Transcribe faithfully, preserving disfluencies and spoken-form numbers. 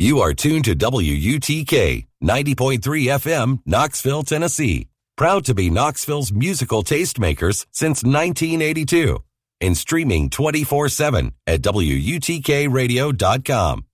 You are tuned to W U T K ninety point three F M, Knoxville, Tennessee. Proud to be Knoxville's musical tastemakers since nineteen eighty-two. And streaming twenty-four seven at W U T K radio dot com.